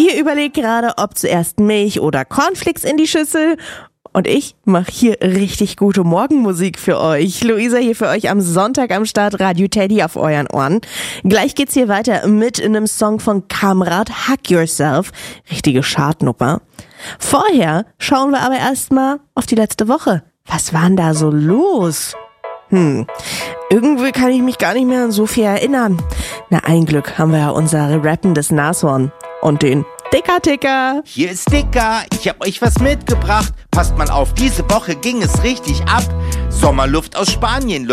Ihr überlegt gerade, ob zuerst Milch oder Cornflakes in die Schüssel. Und ich mache hier richtig gute Morgenmusik für euch. Luisa hier für euch am Sonntag am Start, Radio Teddy auf euren Ohren. Gleich geht's hier weiter mit einem Song von Kamrat, Hug Yourself. Richtige Chartnummer. Vorher schauen wir aber erstmal auf die letzte Woche. Was war denn da so los? Irgendwie kann ich mich gar nicht mehr an so viel erinnern. Na, ein Glück haben wir ja unser rappendes Nashorn und den Dicker-Ticker. Hier ist Dicker, ich hab euch was mitgebracht. Passt mal auf, diese Woche ging es richtig ab. Sommerluft aus Spanien